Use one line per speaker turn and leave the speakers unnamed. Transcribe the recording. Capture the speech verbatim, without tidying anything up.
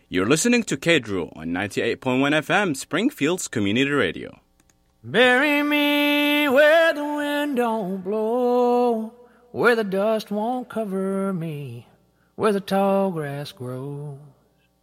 You're listening to K-Drew on ninety-eight point one F M, Springfield's Community Radio.
Bury me where the wind don't blow, where the dust won't cover me, where the tall grass grows.